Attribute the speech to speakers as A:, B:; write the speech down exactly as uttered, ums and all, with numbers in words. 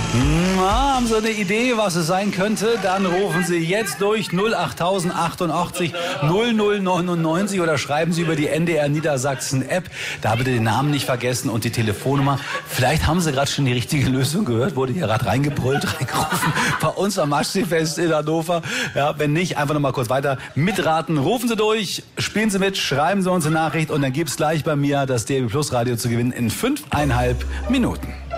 A: Na, haben Sie eine Idee, was es sein könnte? Dann rufen Sie jetzt durch null acht achtundachtzig null null neunundneunzig oder schreiben Sie über die N D R Niedersachsen App. Da bitte den Namen nicht vergessen und die Telefonnummer. Vielleicht haben Sie gerade schon die richtige Lösung gehört, wurde hier gerade reingebrüllt, reingerufen bei uns am Maschseefest in Hannover. Ja, wenn nicht, einfach noch mal kurz weiter mitraten. Rufen Sie durch, spielen Sie mit, schreiben Sie uns eine Nachricht und dann gibt's gleich bei mir das D A B Plus Radio zu gewinnen in fünfeinhalb Minuten.